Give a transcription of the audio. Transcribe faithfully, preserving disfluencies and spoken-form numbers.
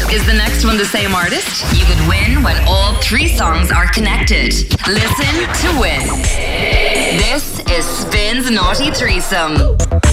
Is the next one the same artist? You could win when all three songs are connected. Listen to win. This is Spin's Naughty Threesome.